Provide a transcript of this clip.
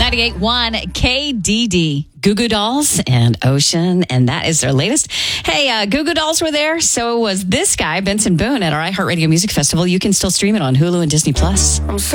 98.1 KDD. Goo Goo Dolls and Ocean, and that is their latest. Hey, Goo Goo Dolls were there. So was this guy, Benson Boone, at our iHeartRadio Music Festival. You can still stream it on Hulu and Disney Plus.